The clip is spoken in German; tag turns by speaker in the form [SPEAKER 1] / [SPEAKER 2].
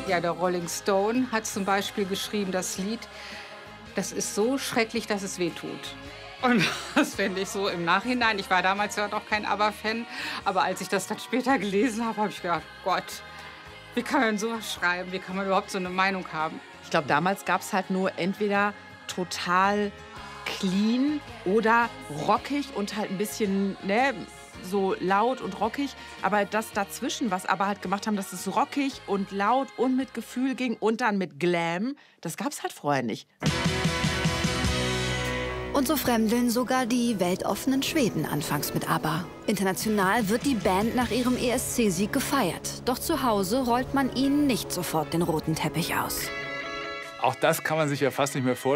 [SPEAKER 1] Ja, der Rolling Stone hat zum Beispiel geschrieben, das Lied, das ist so schrecklich, dass es wehtut. Und das finde ich so im Nachhinein. Ich war damals ja noch kein ABBA-Fan, aber als ich das dann später gelesen habe, habe ich gedacht, Gott, wie kann man sowas schreiben? Wie kann man überhaupt so eine Meinung haben?
[SPEAKER 2] Ich glaube, damals gab es halt nur entweder total clean oder rockig und halt ein bisschen, ne, so laut und rockig. Aber das dazwischen, was aber halt gemacht haben, dass es rockig und laut und mit Gefühl ging und dann mit Glam, das gab es halt vorher nicht.
[SPEAKER 3] Und so fremdeln sogar die weltoffenen Schweden anfangs mit ABBA. International wird die Band nach ihrem ESC-Sieg gefeiert. Doch zu Hause rollt man ihnen nicht sofort den roten Teppich aus.
[SPEAKER 4] Auch das kann man sich ja fast nicht mehr vorstellen.